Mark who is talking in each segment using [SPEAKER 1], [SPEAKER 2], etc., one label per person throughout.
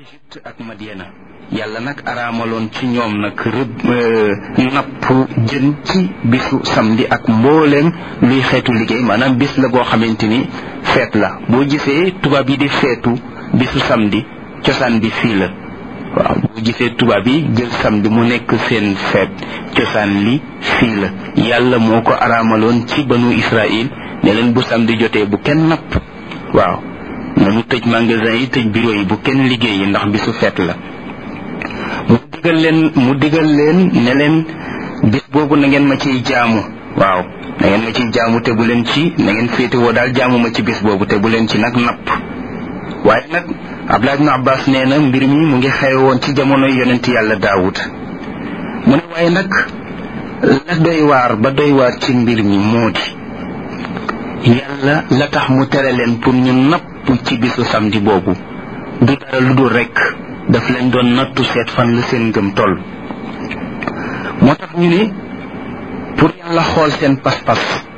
[SPEAKER 1] Égypte ak Madiana yàlla nag araamaloon ci ñoom nag napp jën ci bisu samedi ak mbooleem luy xeetu liggéey maanaam bis la goo xamante ni feet la boo gisee tubaab yi di feetu bisu samedi cosaan bi fii la waaw boo gisee tubaab yi jël samedi mu nekk seen feet cosaan li fii la yàlla moo ko araamaloon ci banu Israël ne leen bu samedi jotee bu kenn napp waaw nanu tëj magasin yi tëj bureau yi bu kenn liggéeyi ndax bisu feet la mu digal leen ne leen bis boobu na ngeen ma ciy jaamu waaw na ngeen ma ciy jaamu te bu leen ci na ngeen féetewoo daal jaamu ma ci bis boobu te bu leen ci nag napp waaye nag Abdullah ibn Abbas nee na mbir mi mu ngi xew woon ci jamonoy yonent yàlla Daawud mu ne waaye nag la doy waar ba doy waar ci mbir mi moo di yàlla la tax mu tere leen pour ñu napp ci bisu samedi boobu du dara lu dul rekk daf leen doon nattu seet fan la seen ngëm toll moo tax ñu ne pour yàlla xool seen pas-pas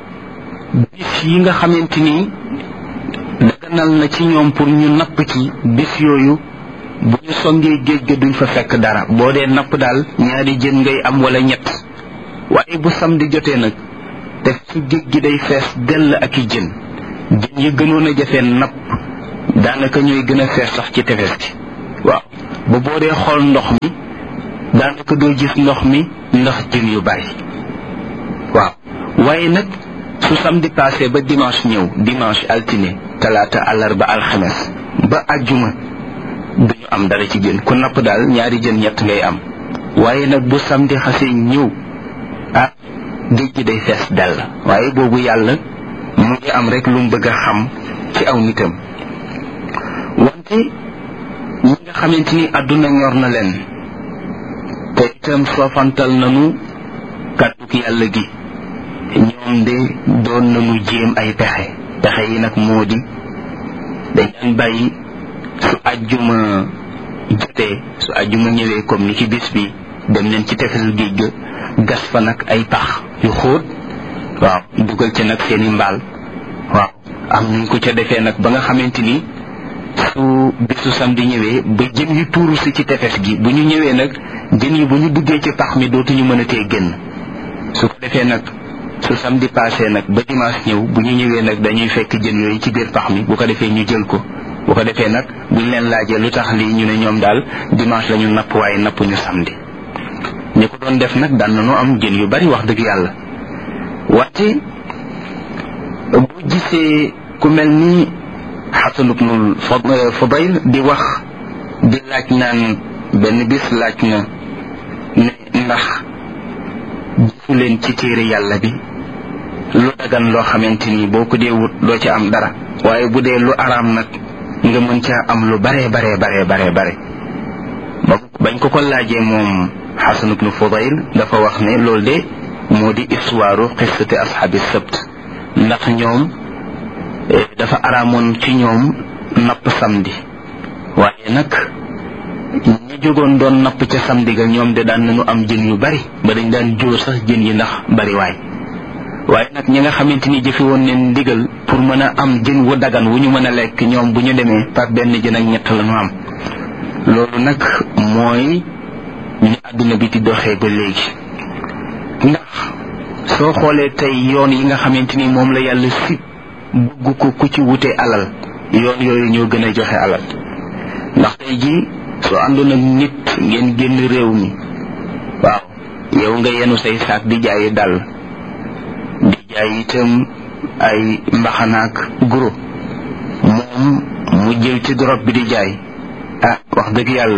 [SPEAKER 1] bis yi nga xamante ni daganal na ci ñoom pour ñu napp ci bis yooyu bu ñu songee géej ga duñ fa fekk dara boo dee napp daal ñaari jën ngay am wala ñett waaye bu samedi jotee nag te su géej gi day fees dell ak i jën yi gënoon a jafee napp daanaka ñooy gën a fees sax ci tefes gi waaw ba boo dee xool ndox mi daanaka doo gis ndox mi ndax jën yu bari waaw waaye nag su samedi passé ba dimanche ñëw dimanche altine talaata àllarba alxames ba àjjuma duñu am dara ci jën ku napp daal ñaari jën ñett ngay am waaye nag bu samedi xasee ñëw géej gi day fees dell waaye boobu yàlla mu ngi am rek lu mu bëgg a xam ci aw nitam wante ñi nga xamante ni àdduna ñor na leen te itam soofantal nañu kàddug yàlla gi ñoom de doon nañu jéem ay pexe yi nag moo di dañ daan bàyyi su àjjuma jotee su àjjuma ñëwee comme ni ki bis bi dem leen ci tefesu géej ga gas fa nag ay pax yu xóot waaw dugal ca nag seeni mbaal waaw am nuñ ko ca defee nag ba nga xamante ni su bisu samedi ñëwee ba jën yu tuuru si ci tefes gi bu ñu ñëwee nag jën yi bu ñu duggee ci pax mi dootuñu mën a tee génn su ko defee nag su samedi passé nag ba dimanche ñëw bu ñu ñëwee nag dañuy fekk jën yooyu ci biir pax mi bu ko defee ñu jël ko bu ko defee nag buñ leen laajee lu tax lii ñu ne ñoom daal dimanche lañu napp waaye napp ñu samedi ñi ko doon def nag daan nañu am jën yu bari wax dëgg yàlla wante boo gisee ku mel ni Xasan ibnul Fudayl di wax di laaj naan benn bis laaj na ne ndax gisu leen ci téere yàlla bi lu dagan loo xamante ni boo ko dee wut doo ci am dara waaye bu dee lu araam nag nga mën caa am lu bare bañ ko laajee moom Xasan ibnu Fudayl dafa wax ne loolu de moo di histoire qissati ashaabi sabt ndax ñoom dafa araamoon ci ñoom napp samedi waaye nag ñi jógoon doon napp ca samedi ga ñoom de daan nañu am jën yu bari ba dañ daan jóor sax jën yi ndax bari waaye nag ñi nga xamante ni jëfe woon neen ndigal pour mën a am jën wu dagan wu ñu mën a lekk ñoom bu ñu demee par benn jën ak ñett la ñu am loolu nag mooy ni àdduna bi di doxee ba léegi ndax soo xoolee tey yoon yi nga xamante ni moom la yàlla si bugg ko ku ci wute alal yoon yooyu ñoo gën a joxe alal ndax tey jii soo àndoon ak nit ngeen génn réew mi waaw yow nga yenu say saak di jaayi dàll di jaay itam ay mbaxanaak guro moom mu jël ci drogue bi di jaay wax dëgg yàlla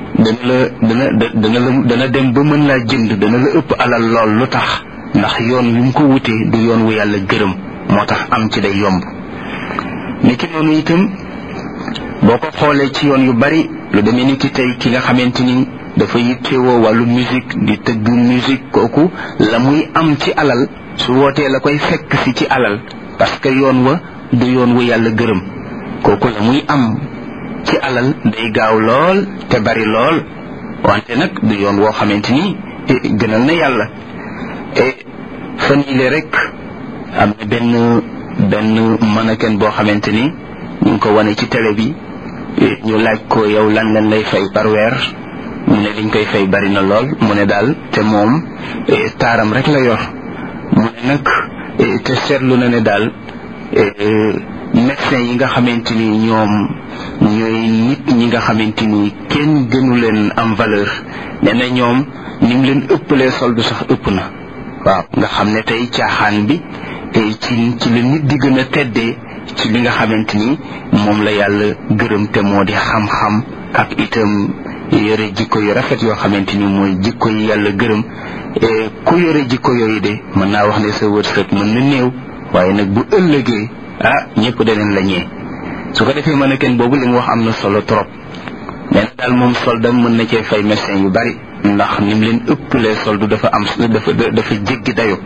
[SPEAKER 1] dana dem ba mën laa jënd dana la ëpp alal lool lu tax ndax yoon wi mu ko wutee du yoon wu yàlla gërëm moo tax am ci day yomb niki noonu itam boo ko xoolee ci yoon yu bari lu demee ni ki tey ki nga xamante ni dafa yittewoo wàllu musique di tëgg musique kooku la muy am ci alal su wootee la koy fekk si ci alal parce que yoon wa du yoon wu yàlla gërëm kooku la muy am ci alal day gaaw lool te bari lool wante nag du yoon woo xamante ni gënal na yàlla fan yile rek am na benn mannequin boo xamante ni ñu ngi ko wane ci télé bi ñu laaj ko yow lan lañ lay fay par weer mu ne liñ koy fay bari na lool mu ne daal te moom taaram rek la yor mu ne nag te seetlu na ne daal médecin yi nga xamante ni ñoom ñooy nit ñi nga xamante ni kenn gënu leen am valeur nee na ñoom ni mu leen ëppalee soldu sax ëpp na waaw nga xam ne tey caaxaan bi ci la nit di gën a teddee ci li nga xamante ni moom la yàlla gërëm te moo di xam-xam ak itam yore jikko yu rafet yoo xamante ni mooy jikko yi yàlla gërëm ku yore jikko yooyu de mën naa wax ne sa wërsëg mën na néew waaye nag bu ëllëgee ñëpp daneen la ñee su ko defee mën a kenn boobu li mu wax am na solo trop nee na daal moom soldam mën na cee fay médecin yu bari ndax ni mu leen ëppalee soldu dafa jéggi dayo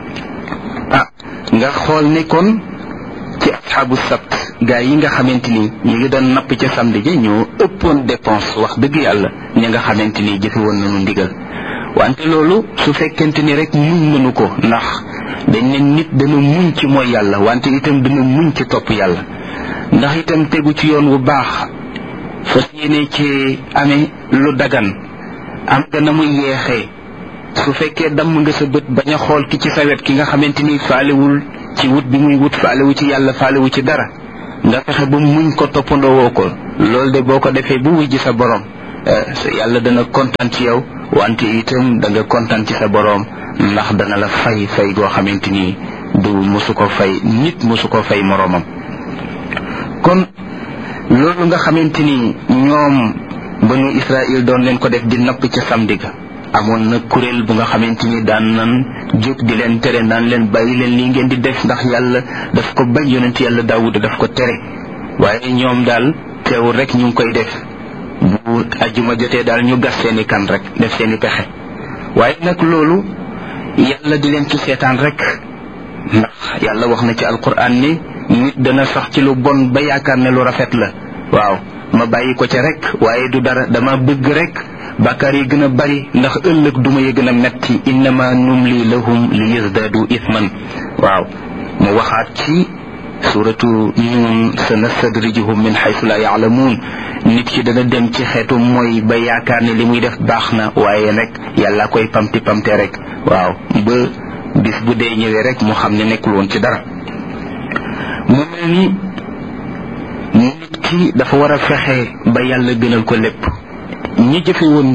[SPEAKER 1] nga xool ne kon ci asxaabu sabt gaa yi nga xamante ni ñu ngi doon napp ca samedi ji ñoo ëppoon dépense wax dëgg yàlla ñi nga xamante ni jëfe woon nañu ndigal wante loolu su fekkente ni rek muñ mënu ko ndax dañ ne nit dana muñ ci mooy yàlla wante itam dana muñ ci topp yàlla ndax itam tegu ci yoon wu baax fas yéene ci amee lu dagan am nga na muy yeexee su fekkee damm nga sa bët bañ a xool ki ci sa wet ki nga xamante ni faalewul ci wut bi muy wut faalewu ci yàlla faalewu ci dara nga fexe ba muñ ko toppandoo woo ko loolu de boo ko defee bu wujji sa borom yàlla dana kontaan ci yow wante itam da nga kontaan ci sa borom ndax dana la fay goo xamante ni du mosu ko fay nit mosu ko fay moroomam kon loolu nga xamante ni ñoom banu Israël doon leen ko def di napp ca samedi ga amoon na kuréel bu nga xamante ni daan nan jóg di leen tere naan leen bàyyi leen lii ngeen di def ndax yàlla daf ko bañ yonent yàlla Daawuda daf ko tere waaye ñoom daal teewul rek ñu ngi koy def bu ajjuma jotee daal ñu gas seeni kan rek def seeni pexe waaye nag loolu yàlla di leen ci seetaan rek ndax yàlla wax na ci alquran ni nit dana sax ci lu bon ba yaakaar ne lu rafet la waaw ma bàyyi ko ca rek waaye du dara dama bëgg rek bàkkaar yi gën a bari ndax ëllëg duma yi gën a metti innama numli lahum li yazdadu ithman waaw mu waxaat ci suratu Nuun sanastadrijuhum min haythu la ya'lamun nit ki dana dem ci xeetu mooy ba yaakaar ne li muy def baax na waaye rek yàlla koy pamte rek waaw ba bis bu dee ñëwee rek mu xam ne nekkul woon ci dara mu mel ni nit ki dafa war a fexe ba yàlla gënal ko lépp ñi jëfe woon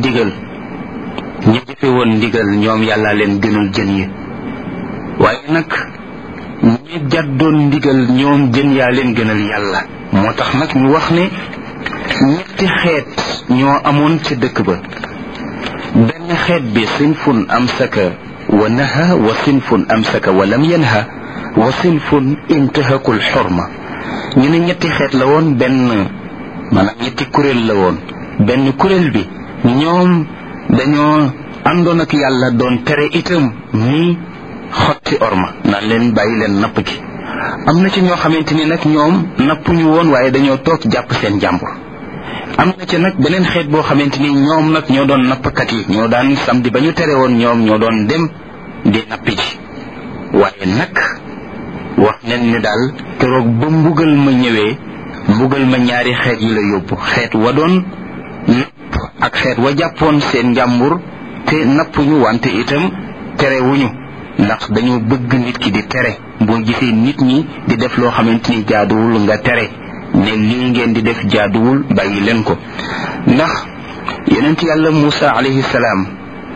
[SPEAKER 1] ndigal ñoom yàlla leen gënal jën yi waaye nag ñi jàddoon ndigal ñoom jën yaa leen gënal yàlla moo tax nag ñu wax ne ñetti xeet ñoo amoon ca dëkk ba benn xeet bi sinfun amsaka wa naha wa sinfun amsaka wa lam yanha wa sinfun intahakul xorma ñu ne ñetti xeet la woon benn maanaam ñetti kuréel la woon benn kuréel bi ñoom dañoo àndoon ak yàlla doon tere itam ni xotti orma naan leen bàyyi leen napp gi am na ci ñoo xamante ni nag ñoom nappuñu woon waaye dañoo toog jàpp seen jàmbur am na ci nag beneen xeet boo xamante ni ñoom nag ñoo doon nappkat yi ñoo daan samedi ba ñu tere woon ñoom ñoo doon dem di nappi ji waaye nag wax nen ni daal keroog ba mbugal ma ñëwee mbugal ma ñaari xeet yi la yóbbu xeet wa doon napp ak xeet wa jàppoon seen njàmbur te nappuñu wante itam terewuñu ndax dañoo bëgg nit ki di tere boo gisee nit ñi di def loo xamante ni jaaduwul nga tere ne lii ngeen di def jaaduwul bàyyi leen ko ndax yonent yàlla Muusa alayhi salaam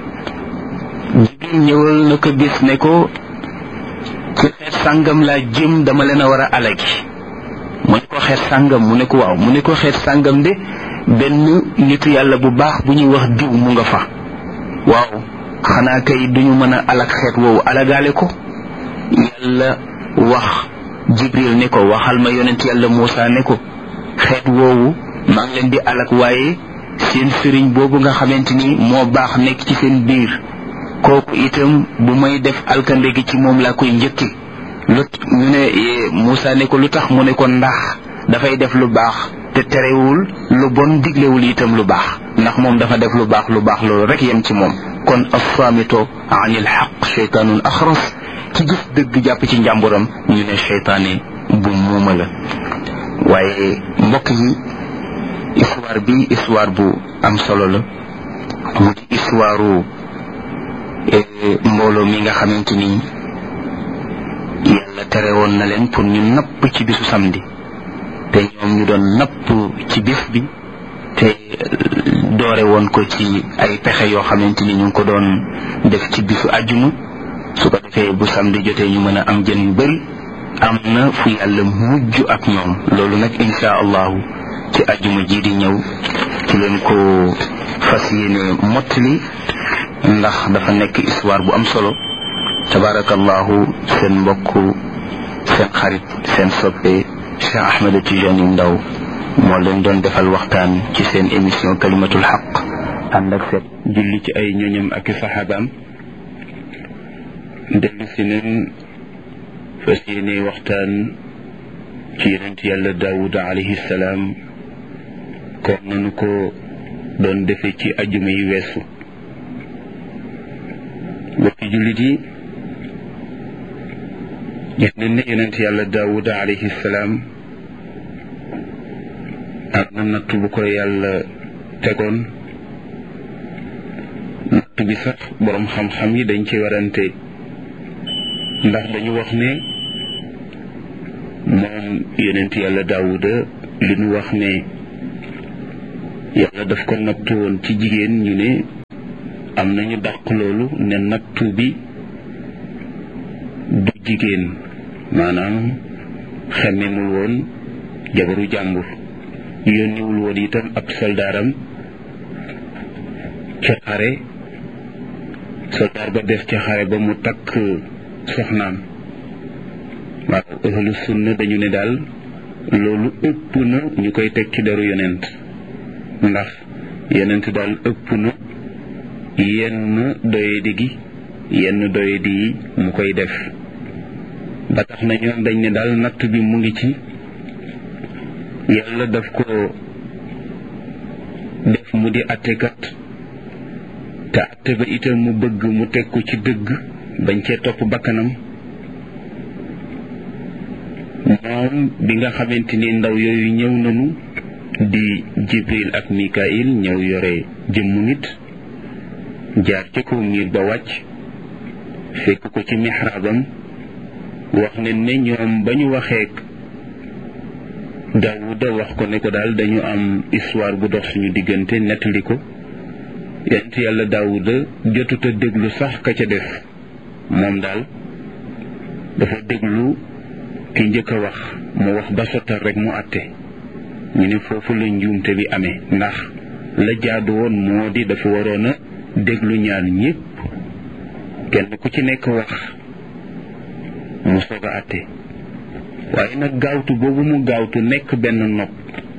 [SPEAKER 1] Jibril ñëwal na ko bis ne ko ci xeet sàngam laa jëm dama leen a war a alagi mu ne ko xeet sàngam mu ne ko waaw mu ne ko xeet sàngam de benn nitu yàlla bu baax bu ñuy wax diw mu nga fa waaw xanaa kay duñu mën a alak xeet woowu alagaale ko yàlla wax Jibril ne ko waxal ma yonent yàlla Muusa ne ko xeet woowu maa ngi leen di alak waaye seen sëriñ boobu nga xamante ni moo baax nekk ci seen biir kooku itam bu may def alkande gi ci moom laa koy njëkki ñu ne Muusa ne ko lu tax mu ne ko ndax dafay def lu baax te terewul lu bon diglewul itam lu baax ndax moom dafa def lu baax loolu rek yem ci moom kon assaamito anil xaq cheytaanun axras ci gis dëgg jàpp ci njàmburam ñu ne cheytaane bu muuma la waaye mbokk yi histoire bi histoire bu am solo la mu di histoire mbooloo mi nga xamante ni yàlla tere woon na leen pour ñu napp ci bisu samedi te ñoom ñu doon napp ci bis bi te doore woon ko ci ay pexe yoo xamante ni ñu ngi ko doon def ci bisu àjjuma su ko defee bu samedi jotee ñu mën a am jën yu bari am na fu yàlla mujj ak ñoom loolu nag insha allahu ci àjjuma ji di ñëw ci leen ko fas yéene mottali ndax dafa nekk histoire bu am solo tabarakallahu seen mbokk seen xarit seen soppe Cheikh Ahmed Tidiane Ndao moo leen doon defal waxtaan ci seen émission kalimatul xaq ànd ak seet julli ci ay ñoñam ak saxaabaam dellu si neen fas yéene waxtaan ci yonent yàlla Daawuda alayhi salaam comme nanu ko doon defee ci ajjuma yi weesu bokki jullit yi gis nañ ne yonent yàlla Daawuda alayhi salaam am na natt bu ko yàlla tegoon natt bi sax boroom xam-xam yi dañ ci warante ndax dañu wax ne moom yonent yàlla Daawuda li ñu wax ne yàlla daf ko nattu woon ci jigéen ñu ne am nañu dàq loolu ne nattu bi du jigéen maanaam xemmemul woon jabaru jàmbur yónniwul woon itam ab soldaaram ca xare soldaar ba def ca xare ba mu takk soxnaam waaw ahlu sunna dañu ne daal loolu ëpp na ñu koy teg ci deru yonent ndax yonent daal ëpp na yenn doyadi gi yenn doyadi yi mu koy def ba tax na ñoom dañ ne daal natt bi mu ngi ci yàlla daf ko def mu di attekat te atte ba itam mu bëgg mu teg ko ci dëgg bañ cee topp bakkanam moom bi nga xamante ni ndaw yooyu ñëw nañu di Jibril ak Mikail ñëw yore jëmmu nit jaar ca kaw miir ba wàcc fekk ko ci mihraabam wax ne ne ñoom ba ñu waxeek Daawuda wax ko ne ko daal dañu am histoire bu dox suñu diggante nettali ko yonent yàlla Daawuda jotut a déglu sax ka ca def moom daal dafa déglu ki njëkk a wax mu wax ba sottal rek mu àtte ñu ne foofu la njuumte bi amee ndax la jaadu woon moo di dafa waroon a déglu ñaar ñépp kenn ku ci nekk wax mu soog a àtte waaye nag gaawtu boobu mu gaawtu nekk benn nopp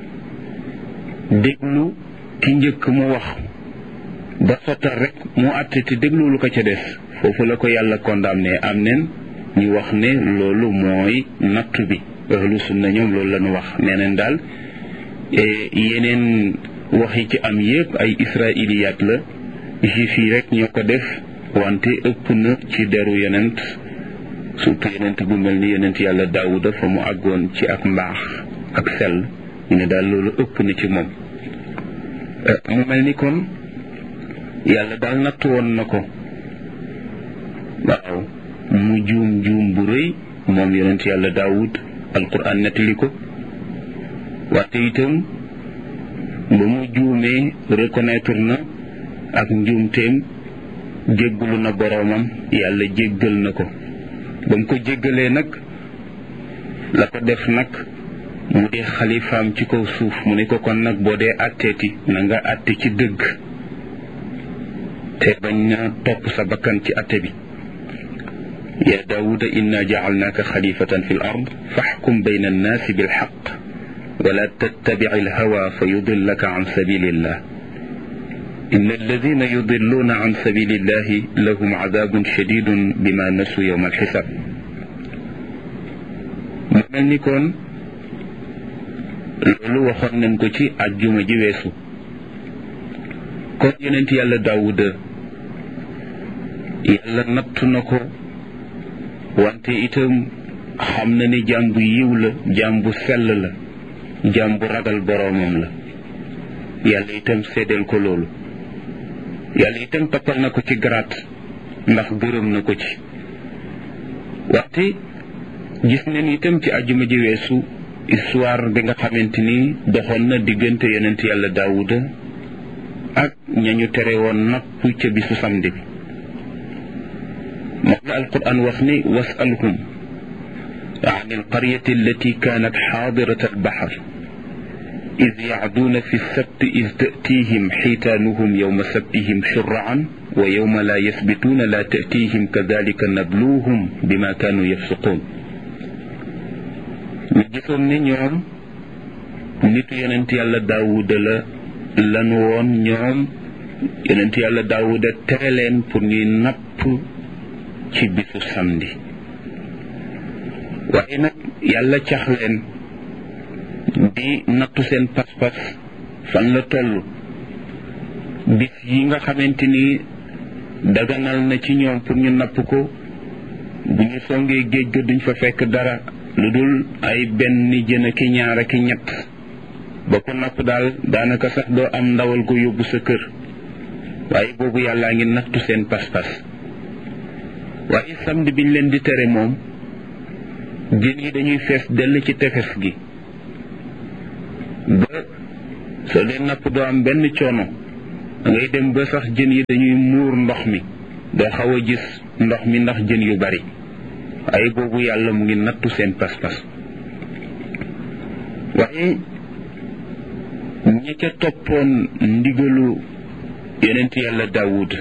[SPEAKER 1] déglu ki njëkk mu wax ba sottal rek mu àtte te déglu lu ko ca des foofu la ko yàlla condamné am nen ñu wax ne loolu mooy nattu bi ahlu sunna ñoom loolu la ñu wax nee neen daal yeneen wax yi ci am yépp ay israiliyaat la juif yi rek ñoo ko def wante ëpp na ci deru yonent surtout yonent bu mel ni yonent yàlla Daawuda fa mu àggoon ci ak mbaax ak sell ñu ne daal loolu ëpp na ci moom mu mel ni kon yàlla daal nattu woon na ko waaw mu juum bu rëy moom yonent yàlla Daawud alquran nettali ko wante itam ba mu juumee reconnaître na ak njuumteem jéggalu na boroomam yàlla jéggal na ko ba mu ko jéggalee nag la ko def nag mu di xalifaam ci kaw suuf mu ne ko kon nag boo dee àtteeti na nga àtte ci dëgg te bañ na topp sa bakkan ci àtte bi ya daawuda inna jacalnaaka xalifatan fi l ard faxkum bayna annaasi bilxaq wala tattabic alhawa fa yudillaka an sabilillah inna alladina yudilluuna an sabilillahi lahum cadabun shadidun bima nasu yowma alxisaab mu mel ni kon loolu waxoon nañ ko ci àjjuma ji weesu kon yonent yàlla daawuda yàlla nattu na ko wante itam xam na ni jaam bu yiw la jaam bu sell la jaam bu ragal boroomam la yàlla itam seedeel ko loolu. yàlla itam toppal na ko ci garaat ndax gërëm na ko ci. waxte gis nañ itam ci àjjuma ji weesu histoire bi nga xamante ni doxoon na diggante yonent yàlla Daawuda ak ñañu tere woon napp ca bisu samedi bi. moom la alquran wax ni wasalhum an alqaryati allati kanat xaadirat albaxar id yacduuna fi lsabti id tatihim xiitaanuhum yowma sabtihim shuraan wa yowma laa yasbituuna laa tatihim kadalika nabluuhum bima kaanu yafsuquun. ñu gisoon ne ñoom nitu yonent yàlla Daawuda lanu woon. ñoom yonent yàlla Daawuda tere leen pour ñuy napp ci bisu samedi. waaye nag yàlla cax leen di nattu seen pas-pas fan la toll. bis yi nga xamante ni daganal na ci ñoom pour ñu napp ko, bu ñu songee géej ga duñ fa fekk dara lu dul ay benn jën ak ñaar ak ñett. ba ko napp daal daanaka sax doo am ndawal ko yóbbu sa kër. waaye boobu yàllaa ngi nattu seen pas-pas. waaye samedi biñ leen di tere moom jën yi dañuy fees dell ci tefes gi ba soo dee napp doo am benn coono. ngay dem ba sax jën yi dañuy muur ndox mi, doo xaw a gis ndox mi ndax jën yu bari. waaye boobu yàlla mu ngi nattu seen pas-pas. waaye ña ca toppoon ndigalu yonent yàlla Daawud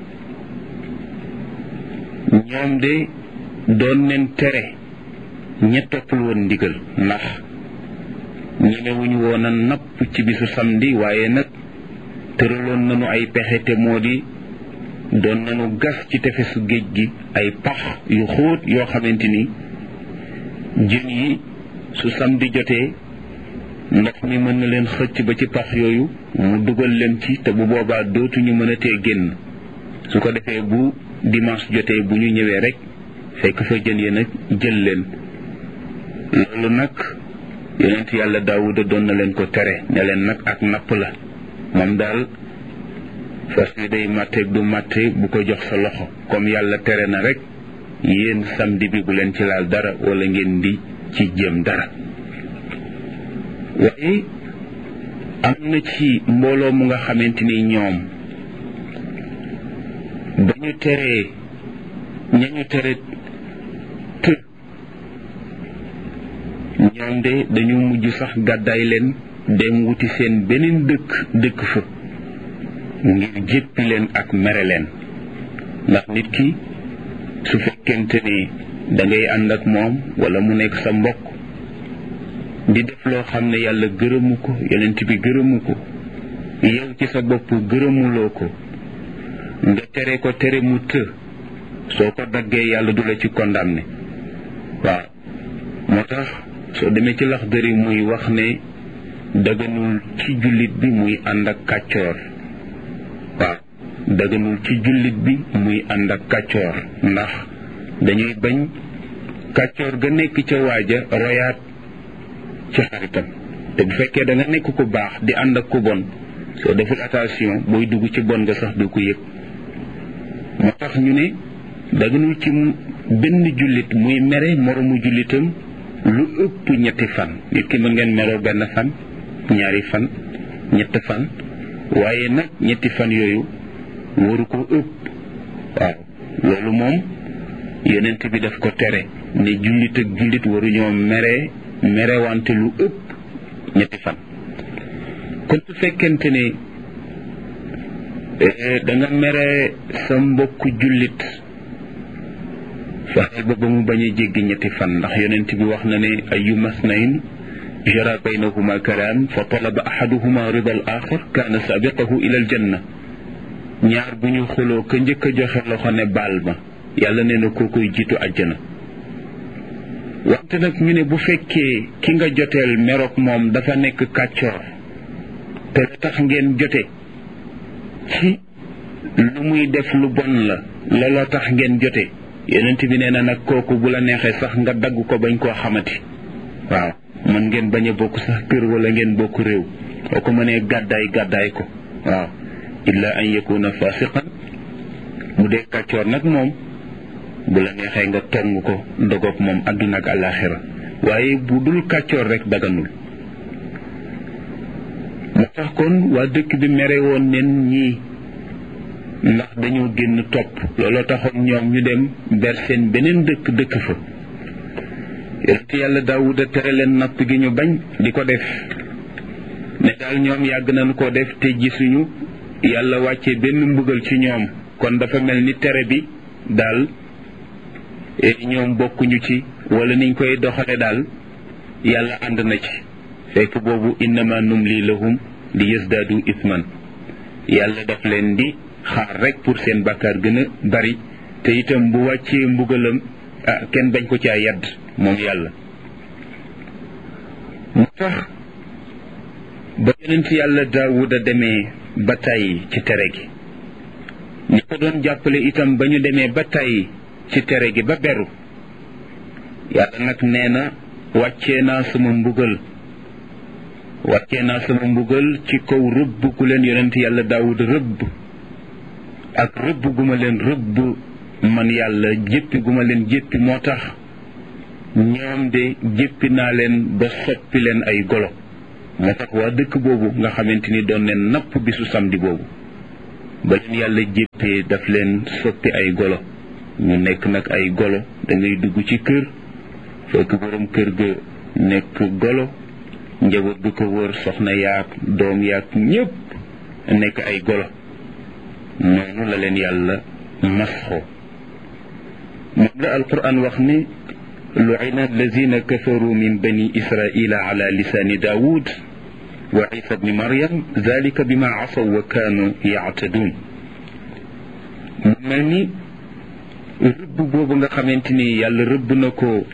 [SPEAKER 1] ñoom de doon leen tere ña toppul woon ndigal, ndax ñemewuñu woon a napp ci bisu samedi. waaye nag tëraloon nañu ay pexe, te moo di doon nañu gas ci tefesu géej gi ay pax yu xóot yoo xamante ni jën yi su samedi jotee ndox mi mën na leen xëcc ba ci pax yooyu mu dugal leen ci, te bu boobaa dootuñu mën a tee génn. su ko defee bu dimanche jotee bu ñu ñëwee rek fekk fa jën yi nag jël leen. loolu nag yonent yàlla Daawuda doon na leen ko tere, ne leen nag ak napp la. moom daal fas wi day màtte du màtte bu ko jox sa loxo. comme yàlla tere na rek yéen samedi bi bu leen ci laal dara wala ngeen di ci jéem dara. waaye am na ci mbooloo mu nga xamante ni ñoom ba ñu teree ñañu tere të ñoom de dañu mujj sax gàddaay leen dem wuti seen beneen dëkk fa ngir jéppi leen ak mere leen. ndax nit ki su fekkente ni da ngay ànd ak moom wala mu nekk sa mbokk di def loo xam ne yàlla gërëmu ko, yonent bi gërëmu ko, yow ci sa bopp gërëmuloo ko, nga tere ko tere mu të, soo ko daggee yàlla du la ci condamné. waaw moo tax soo demee ci Laxdari muy wax ne daganul ci jullit bi muy ànd ak kàccoor. waaw daganul ci jullit bi muy ànd ak kàccoor, ndax dañuy bañ kàccoor ga nekk ca waaja royaat ci xaritam. te bu fekkee da nga nekk ku baax di ànd ak ku bon, soo deful attention booy dugg ci bon nga sax du ko yëg. moo tax ñu ne daganul ci benn jullit muy mere moromu jullitam lu ëpp ñetti fan. nit ki mën ngeen meroo benn fan, ñaari fan, ñett fan, waaye nag ñetti fan yooyu waru ko ëpp. waaw loolu moom yonent bi daf ko tere, ne jullit ak jullit waruñoo merewante lu ëpp ñetti fan. kon su fekkente ne da nga mere sa mbokku jullit, fexeel ba mu bañ a jéggi ñetti fan, ndax yonent bi wax na ne ayyuma snayn jara baynahuma kalam fa talaba ahaduhuma rida al axir kaana sabiqahu ila al janna. ñaar bu ñu xuloo ka njëkk a joxe loxo ne baal ma, yàlla nee na koo koy jiitu àjjana. wante nag ñu ne bu fekkee ki nga joteel meroog moom dafa nekk kàccoor, te tax ngeen jote ci lu muy def lu bon la, looloo tax ngeen jote, yonent bi nee na nag kooku bu la neexee sax nga dagg ko bañ koo xamati. waaw mën ngeen bañ a bokk sax kër wala ngeen bokk réew,
[SPEAKER 2] boo ko mënee gàddaay ko waaw illa an yakuna fasiqan bu dee kàccoor nag moom bu la neexee nga tong ko dogoog moom àdduna ak àllaaxira waaye bu dul kàccoor rek daganul moo tax kon waa dëkk bi mere woon nen ñii ndax dañoo génn topp looloo taxoon ñoom ñu dem ber seen beneen dëkk fa yonent yàlla Daawuda tere leen napp gi ñu bañ di ko def ne daal ñoom yàgg nañu ko def te gisuñu yàlla wàccee benn mbugal ci ñoom kon dafa mel ni tere bi daal ñoom bokkuñu ci wala niñ koy doxale daal yàlla ànd na ci fekk boobu innama numli lahum li yazdaadu isman yàlla daf leen di xaar rek pour seen bàkkaar gën a bari te itam bu wàccee mbugalam kenn bañ ko caa yadd moom yàlla mu tax ba yonent yàlla Daawuda demee ba tàyyi ci tere gi ñi ko doon jàppale itam ba ñu demee ba tàyyi ci tere gi ba beru yàlla nag nee na wàccee naa sama mbugal ci kaw rëbb gu leen yonent yàlla Daawuda rëbb ak rëbb gu ma leen rëbb man yàlla jéppi gu ma leen jéppi moo tax ñoom de jéppi naa leen ba soppi leen ay golo moo tax waa dëkk boobu nga xamante ni doon leen napp bisu samedi boobu ba leen yàlla jéppee daf leen soppi ay golo ñu nekk nag ay golo da ngay dugg ci kër fekk borom kër ga nekk golo njaboot bi ko wër soxna yaak doom yaak ñépp nekk ay golo noonu la leen yàlla masxoo moom la alquran wax ni lu'ina allazina kafaru min bani israila ala lisaani daawud wa isa bni maryam zalika bima asaw wa kaanu yaatadun mu mel ni rëbb boobu nga xamante ni yàlla rëbb na ko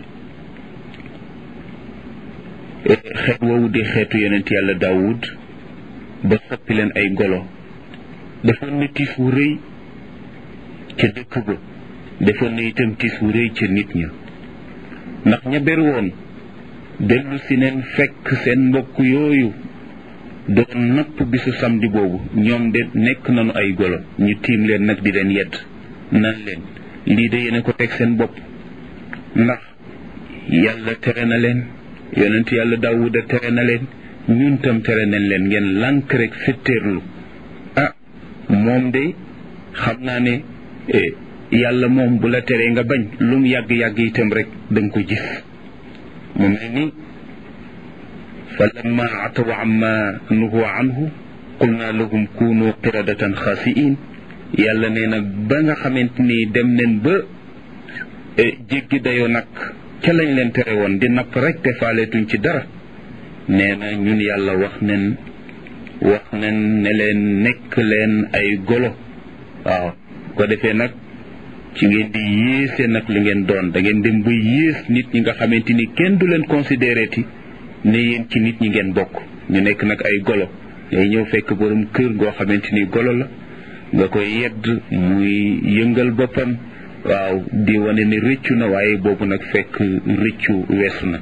[SPEAKER 2] xeet woowu di xeetu yonent yàlla daawud ba soppi leen ay golo defoon na tiis wu rëy ca dëkk ba defoon na itam tiis wu rëy ca nit ña ndax ña ber woon dellu si neen fekk seen mbokk yooyu doon napp bisu samedi boobu ñoom de nekk nañu ay golo ñu tiim leen nag di leen yedd nan leen lii de yéen ko teg seen bopp ndax yàlla tere na leen yonent yàlla Daawuda tere na leen ñun tam tere nañ leen ngeen lànk rek fetteerlu moom de xam naa ne yàlla moom bu la teree nga bañ lu mu yàgg-yàgg itam rek danga ko gis mu mel ni fa lamma ataw amma nuhu anhu qulna lahum kunu qiradatan xaasiin yàlla nee na ba nga xamante ni dem nañ ba jéggi dayoo nag ca lañ leen tere woon di napp rek te faaleetuñ ci dara nee na ñun yàlla wax nañ ne leen nekk leen ay golo waaw ko defee nag ci ngeen di yéese nag li ngeen doon da ngeen dem ba yées nit ñi nga xamante ni kenn du leen considéré ti ne yéen ci nit ñi ngeen bokk ñu nekk nag ay golo ngay ñëw fekk borom kër goo xamante ni golo la nga koy yedd muy yëngal boppam waaw di wane ne rëccu na waaye boobu nag fekk rëccu weesu na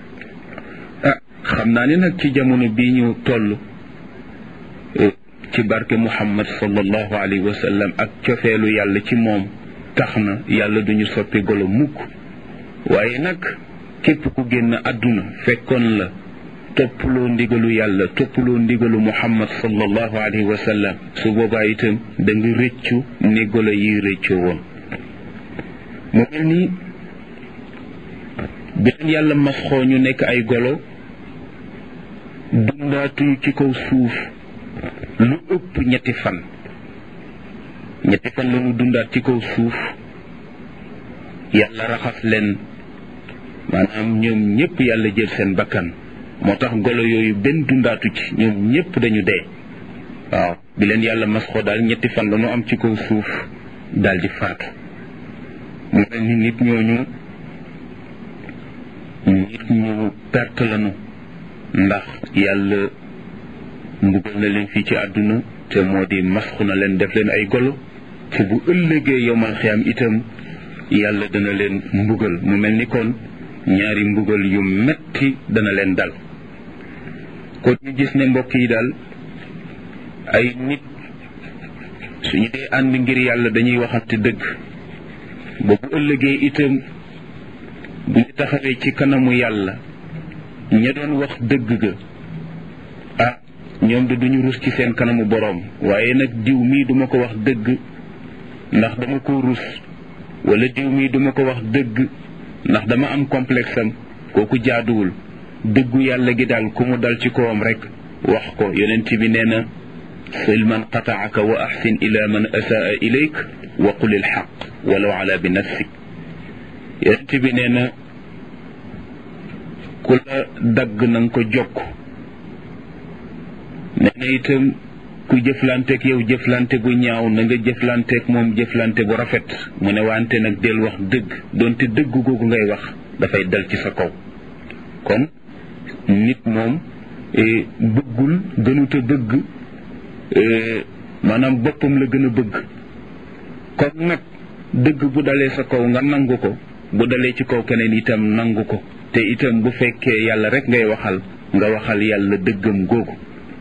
[SPEAKER 2] xam naa ne nag ci jamono bii ñu toll ci barke Muhammad sallallahu alayhi wa sallam ak cofeelu yàlla ci moom tax na yàlla duñu soppi golo mukk waaye nag képp ku génn àdduna fekkoon la toppaloo ndigalu yàlla toppaloo ndigalu Muhammad sallallahu alayhi wa sallam su boobaa itam da nga rëccu ni golo yi rëccoo woon mu mel ni beneen yàlla masxoo ñu nekk ay golo dundaatuñu ci kaw suuf lu ëpp ñetti fan la ñu dundaat ci kaw suuf yàlla raxas leen maanaam ñoom ñëpp yàlla jël seen bakkan moo tax golo yooyu benn dundaatu ci ñoom ñëpp dañu dee waaw bi leen yàlla masxoo daal ñetti fan la ñu am ci kaw suuf daal di faatu mu mel ni nit ñu perte lañu ndax yàlla mbugal na leen fii ci àdduna te moo di masxu na leen def leen ay golo te bu ëllëgee yowmal xiyaam itam yàlla dana leen mbugal mu mel ni kon ñaari mbugal yu metti dana leen dal kon ñu gis ne mbokk yi daal ay nit suñu dee ànd ngir yàlla dañuy waxante dëgg ba bu ëllëgee itam bu ñu taxawee ci kanamu yàlla ña doon wax dëgg ga ñoom de duñu rus ci seen kanamu boroom waaye nag diw mii duma ko wax dëgg ndax dama ko rus wala diw mii duma ko wax dëgg ndax dama am complexe am kooku jaaduwul. dëggu yàlla gi daal ku mu dal ci kawam rek wax ko. yonent bi nee na sil man qataaka wa ahsin ila man asaa ilayk wa qul il xaq walaw ala bi nafsik. yonent bi nee na ku la dagg na nga ko jokk. nee na itam ku jëflanteeg yow jëflante gu ñaaw na nga jëflanteeg moom jëflante bu rafet. mu ne wante nag del wax dëgg doonte dëgg googu ngay wax dafay dal ci sa kaw. kon nit moom bëggul gënut a bëgg maanaam boppam la gën a bëgg. kon nag dëgg bu dalee sa kaw nga nangu ko, bu dalee ci kaw keneen itam nangu ko. te itam bu fekkee yàlla rek ngay waxal nga waxal yàlla dëggam googu.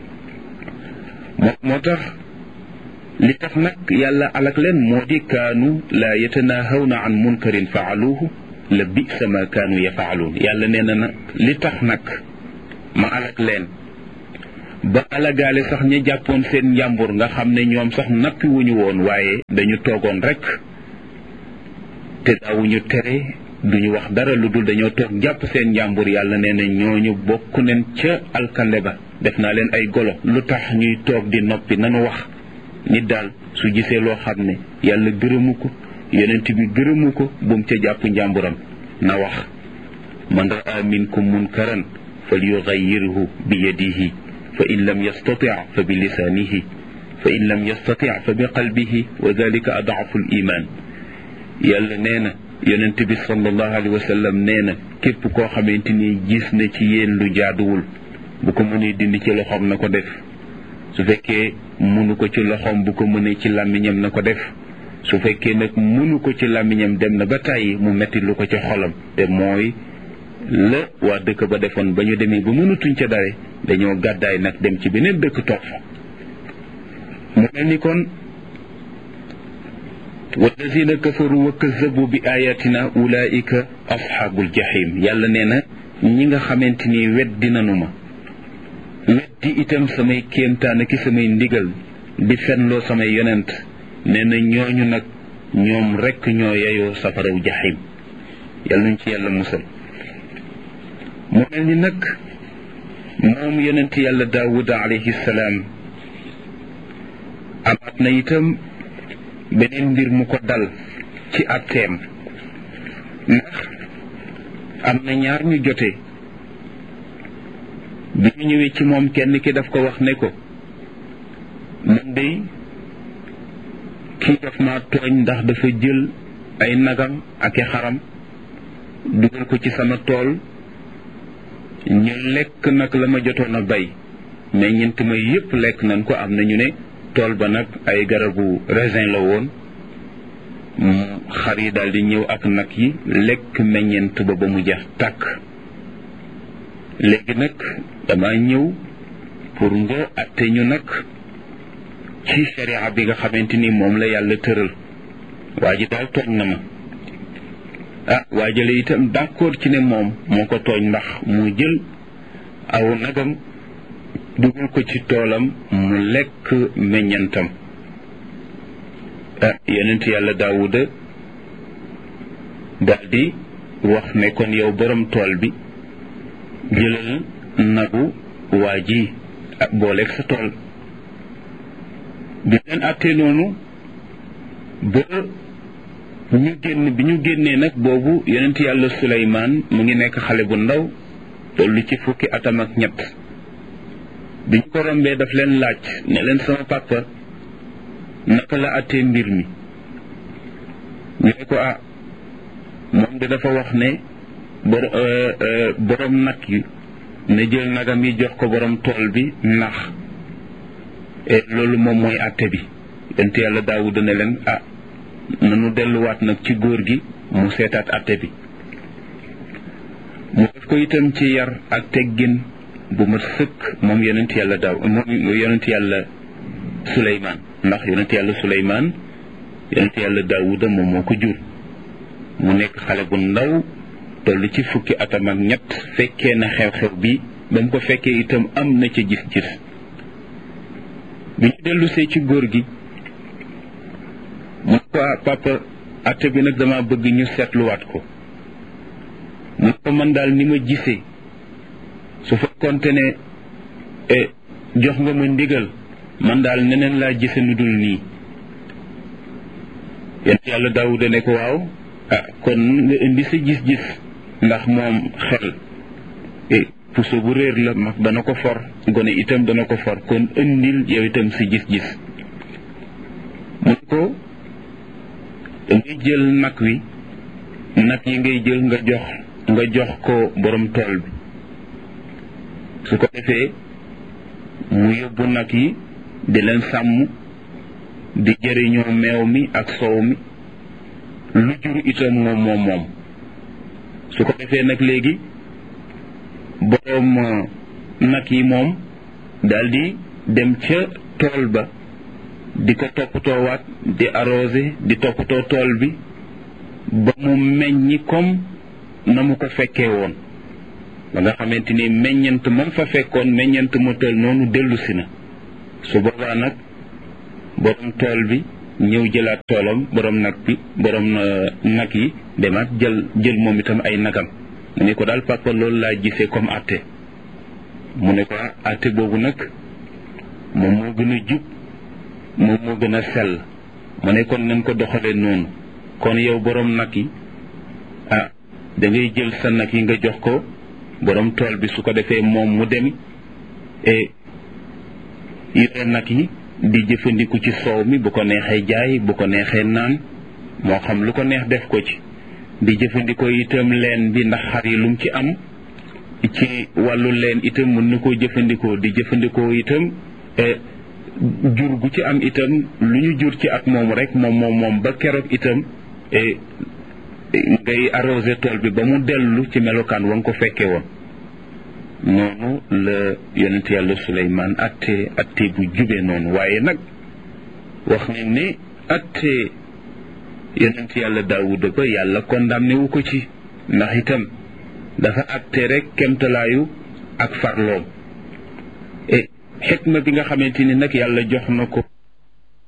[SPEAKER 2] moo tax li tax nag yàlla alak leen moo di kaanu laa yatanahawna an munkarin faaluuhu la bisa ma kaanu yafaaluun. yàlla nee na li tax nag ma alak leen ba alagaale sax ña jàppoon seen njàmbur nga xam ne ñoom sax nappi wuñu woon waaye dañu toogoon rek te daawuñu tere duñu wax dara lu dul dañoo toog jàpp seen njàmbur. yàlla nee na ñooñu bokk nañ ca alkande ba. def naa leen ay golo. lu tax ñuy toog di noppi nanu wax. nit daal su gisee loo xam ne yàlla gërëmu ko yonent bi gërëmu ko bu mu ca jàpp njàmburam na wax. man raa minkum munkaran falyughayyirhu bi yadihi fa in lam yastati fa bi lisanihi fa in lam yastati fa bi qalbihi wa dalika ad'afu al iman. yàlla nee na yonent bi sallallahu alayhi wa sallam nee na képp koo xamante ni gis na ci yéen lu jaaduwul bu ko mënee dindi ci loxoom na ko def. su fekkee mënu ko ci loxoom bu ko mënee ci làmmiñam na ko def. su fekkee nag mënu ko ci làmmiñam dem na ba tàyyi mu metti lu ko ci xolam. te mooy la waa dëkk ba defoon ba ñu demee ba mënatuñ ca dare dañoo gàddaay nag dem ci beneen dëkk toog fa. mu mel ni kon wallazina kafaru wa kazzabu bi ayatina ulaika ashabul jahim. yàlla nee na ñi nga xamante ni weddi nanu ma weddi itam samay kéemtaan ak samay ndigal di fenloo samay yonent nee na ñooñu nag ñoom rekk ñoo yeyoo safaraw jahim. yàlla nañ ci yàlla musal. mu mel ni nag moom yonent yàlla daawuda alayhi salaam amaat na itam beneen mbir mu ko dal ci atteem. ndax am na ñaar ñu jote bi ñu ñëwee ci moom kenn ki daf ko wax ne ko man de kii daf ma tooñ ndax dafa jël ay nagam ak i xaram dugal ko ci sama tool ñu lekk nag la ma jotoon a bay mais ñeent ma yépp lekk nañ ko. am na ñu ne tool ba nag ay garabu raisin la woon. xar yi daal di ñëw ak nag yi lekk meññeent ba mu jeex tàkk. léegi nag dama ñëw pour nga atte ñu nag ci sharia bi nga xamante ni moom la yàlla tëral. waa ji daal tooñ na ma. waa jële itam d'accord ci ne moom moo ko tooñ ndax mu jël aw nagam dugal ko ci toolam mu lekk meññantam. yonent yàlla daawuda daldi wax ne kon yow borom tool bi jëlal nagu waa ji booleeg sa tool. bi leen àttee noonu ba bi ñu génnee nag boobu yonent yàlla Suleymaan mu ngi nekk xale bu ndaw tollu ci fukki atam ak ñett. bi ñu ko rombee daf leen laaj ne leen sama papa naka la àttee mbir mi. ñu ne ko moom de dafa wax ne borom nag yi na jël nagam yi jox ko borom tool bi ndax loolu moom mooy àtte bi. yonent yàlla Daawuda ne leen nanu delluwaat nag ci góor gi mu seetaat àtte bi. mu def ko itam ci yar ak teggin bu mat sëkk moom yonent yàlla moom yonent yàlla Suleymaan ndax yonent yàlla Suleymaan yonent yàlla Daawuda moom moo ko jur mu nekk xale bu ndaw toll ci fukki atam ak ñett fekkee na xew-xew bi ba mu ko fekkee itam am na ca gis-gis bi ñu dellusee ci góor gi mu ko papa atte bi nag dama bëgg ñu seetluwaat ko mu ko man daal ni ma gisee su fekkoonte ne jox nga ma ndigal man daal neneen laa gise lu dul nii yonent yàlla Daawuda ne ko waaw kon nga indi sa gis-gis ndax moom xel puso bu réer la mag dana ko for gone itam dana ko for kon indil yow itam si gis-gis mu ko dangay jël nag wi nag yi ngay jël nga jox ko borom tool bi su ko defee mu yóbbu nag yi di leen sàmm di jëriñoo meew mi ak soow mi lu jur itam moom su ko defee nag léegi borom nag yi moom daldi dem ca tool ba di ko toppatoowaat di arrosé di toppatoo tool bi ba mu meññi comme na mu ko fekkee woon ba nga xamante ni meññant moom fa fekkoon meññant mu toll noonu dellusi na su boobaa nag borom tool bi ñëw jëlaat toolam borom nag yi demaat jël moom itam ay nagam mu ne ko daal papa loolu laa gisee comme atte mu ne ko atte boobu nag moom moo gën a jub moom moo gën a sell mu ne kon nañ ko doxalee noonu kon yow borom nag yi da ngay jël sa nag yi nga jox ko borom tool bi su ko defee moom mu dem yore nag yi di jëfandiku ci soow mi bu ko neexee jaay bu ko neexee naan moo xam lu ko neex def ko ci di jëfandikoo itam leen bi ndax xar yi lum ci am ci wàllu leen itam mën na koo jëfandikoo di jëfandikoo itam jur gu ci am itam lu ñu jur ci at moom rek moom ba keroog itam ngay arrosé tool bi ba mu dellu ci melokaan wa nga ko fekkee woon noonu la yonent yàlla Suleymaan atte bu jubee noonu waaye nag wax ne ni atte yonent yàlla Daawuda ba yàlla condamné wu ko ci ndax itam dafa atte rek kemtalaayu ak farloom xikma bi nga xamante ni nag yàlla jox na ko